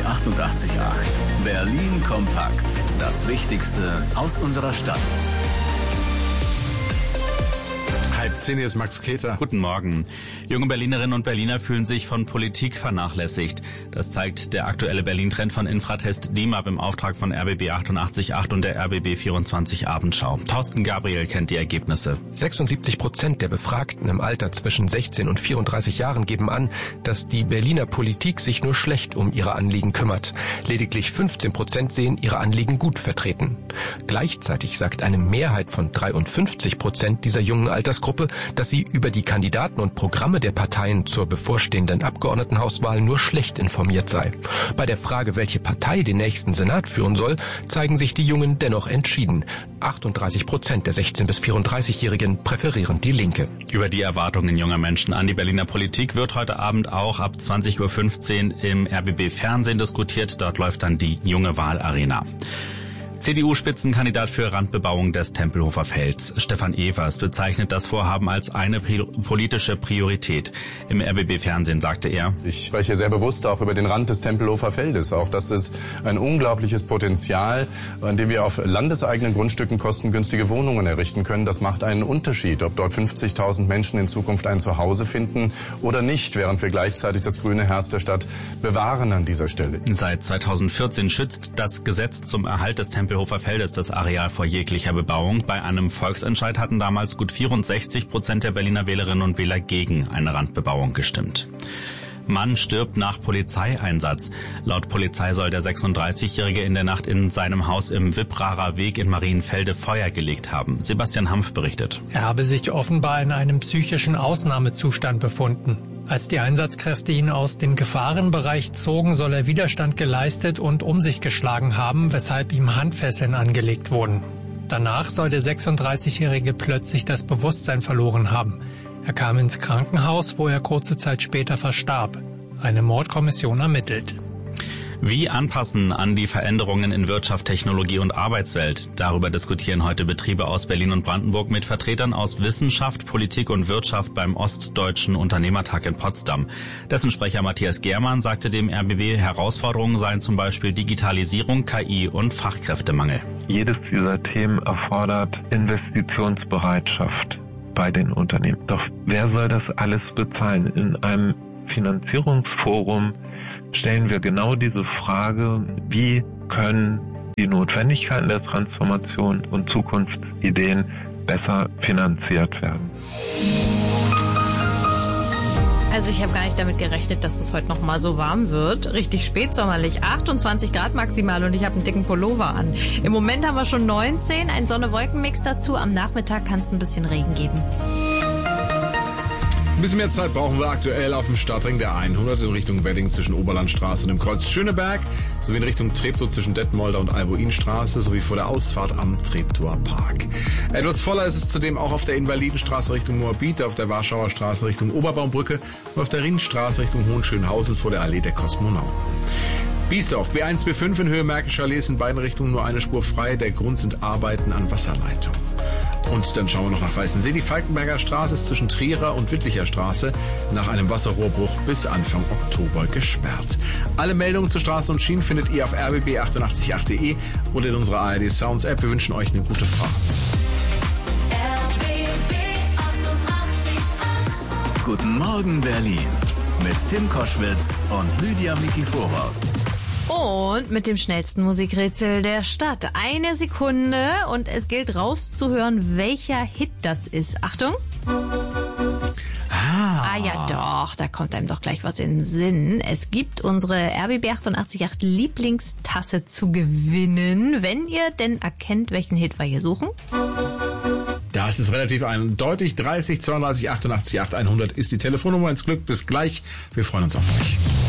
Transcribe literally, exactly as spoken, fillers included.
achtundachtzig Komma acht. Berlin kompakt. Das Wichtigste aus unserer Stadt. Halb zehn, hier ist Max Keter. Guten Morgen. Junge Berlinerinnen und Berliner fühlen sich von Politik vernachlässigt. Das zeigt der aktuelle Berlin-Trend von Infratest D I M A P im Auftrag von R B B achtundachtzig Komma acht und der R B B vierundzwanzig Abendschau. Thorsten Gabriel kennt die Ergebnisse. sechsundsiebzig Prozent der Befragten im Alter zwischen sechzehn und vierunddreißig Jahren geben an, dass die Berliner Politik sich nur schlecht um ihre Anliegen kümmert. Lediglich fünfzehn Prozent sehen ihre Anliegen gut vertreten. Gleichzeitig sagt eine Mehrheit von dreiundfünfzig Prozent dieser jungen Altersgruppe, dass sie über die Kandidaten und Programme der Parteien zur bevorstehenden Abgeordnetenhauswahl nur schlecht informiert sei. Bei der Frage, welche Partei den nächsten Senat führen soll, zeigen sich die Jungen dennoch entschieden. achtunddreißig Prozent der sechzehn- bis vierunddreißigjährigen präferieren die Linke. Über die Erwartungen junger Menschen an die Berliner Politik wird heute Abend auch ab zwanzig Uhr fünfzehn im R B B Fernsehen diskutiert. Dort läuft dann die Junge Wahl Arena. C D U-Spitzenkandidat für Randbebauung des Tempelhofer Felds, Stefan Evers, bezeichnet das Vorhaben als eine politische Priorität. Im R B B-Fernsehen sagte er: Ich spreche sehr bewusst auch über den Rand des Tempelhofer Feldes. Auch das ist ein unglaubliches Potenzial, an dem wir auf landeseigenen Grundstücken kostengünstige Wohnungen errichten können. Das macht einen Unterschied, ob dort fünfzigtausend Menschen in Zukunft ein Zuhause finden oder nicht, während wir gleichzeitig das grüne Herz der Stadt bewahren an dieser Stelle. Seit zweitausendvierzehn schützt das Gesetz zum Erhalt des Tempelhofer Feldes das Areal vor jeglicher Bebauung. Bei einem Volksentscheid hatten damals gut vierundsechzig Prozent der Berliner Wählerinnen und Wähler gegen eine Randbebauung gestimmt. Mann stirbt nach Polizeieinsatz. Laut Polizei soll der sechsunddreißigjährige in der Nacht in seinem Haus im Wipprarer Weg in Marienfelde Feuer gelegt haben. Sebastian Hanf berichtet. Er habe sich offenbar in einem psychischen Ausnahmezustand befunden. Als die Einsatzkräfte ihn aus dem Gefahrenbereich zogen, soll er Widerstand geleistet und um sich geschlagen haben, weshalb ihm Handfesseln angelegt wurden. Danach soll der sechsunddreißigjährige plötzlich das Bewusstsein verloren haben. Er kam ins Krankenhaus, wo er kurze Zeit später verstarb. Eine Mordkommission ermittelt. Wie anpassen an die Veränderungen in Wirtschaft, Technologie und Arbeitswelt? Darüber diskutieren heute Betriebe aus Berlin und Brandenburg mit Vertretern aus Wissenschaft, Politik und Wirtschaft beim Ostdeutschen Unternehmertag in Potsdam. Dessen Sprecher Matthias Germann sagte dem R B B, Herausforderungen seien zum Beispiel Digitalisierung, K I und Fachkräftemangel. Jedes dieser Themen erfordert Investitionsbereitschaft bei den Unternehmen. Doch wer soll das alles bezahlen? In einem Finanzierungsforum stellen wir genau diese Frage, wie können die Notwendigkeiten der Transformation und Zukunftsideen besser finanziert werden. Also ich habe gar nicht damit gerechnet, dass es heute noch mal so warm wird. Richtig spätsommerlich, achtundzwanzig Grad maximal und ich habe einen dicken Pullover an. Im Moment haben wir schon neunzehn, ein Sonne-Wolken-Mix dazu. Am Nachmittag kann es ein bisschen Regen geben. Ein bisschen mehr Zeit brauchen wir aktuell auf dem Startring der hundert in Richtung Wedding zwischen Oberlandstraße und dem Kreuz Schöneberg, sowie in Richtung Treptow zwischen Detmolder und Albuinstraße, sowie vor der Ausfahrt am Treptower Park. Etwas voller ist es zudem auch auf der Invalidenstraße Richtung Moabit, auf der Warschauer Straße Richtung Oberbaumbrücke und auf der Ringstraße Richtung Hohenschönhausen vor der Allee der Kosmonauten. Biesdorf, B eins, B fünf in Höhe Märkischer Allee ist in beiden Richtungen nur eine Spur frei. Der Grund sind Arbeiten an Wasserleitung. Und dann schauen wir noch nach Weißensee. Die Falkenberger Straße ist zwischen Trierer und Wittlicher Straße nach einem Wasserrohrbruch bis Anfang Oktober gesperrt. Alle Meldungen zu Straßen und Schienen findet ihr auf r b b achtundachtzig Komma acht punkt de und in unserer A R D Sounds App. Wir wünschen euch eine gute Fahrt. R B B achtundachtzig Komma acht. Guten Morgen Berlin mit Tim Koschwitz und Lydia Mikiforov. Und mit dem schnellsten Musikrätsel der Stadt. Eine Sekunde und es gilt rauszuhören, welcher Hit das ist. Achtung. Ah. ah ja doch, da kommt einem doch gleich was in den Sinn. Es gibt unsere R B B achtundachtzig Komma acht Lieblingstasse zu gewinnen, wenn ihr denn erkennt, welchen Hit wir hier suchen. Das ist relativ eindeutig. dreißig zweiunddreißig achtundachtzig acht hundert ist die Telefonnummer ins Glück. Bis gleich. Wir freuen uns auf euch.